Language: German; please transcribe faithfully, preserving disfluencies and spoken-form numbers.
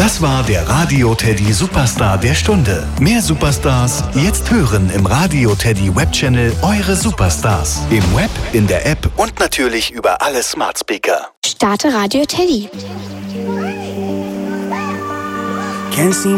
Das war der Radio Teddy Superstar der Stunde. Mehr Superstars jetzt hören im Radio Teddy Webchannel Eure Superstars. Im Web, in der App und natürlich über alle Smart Speaker. Starte Radio Teddy. Can't seem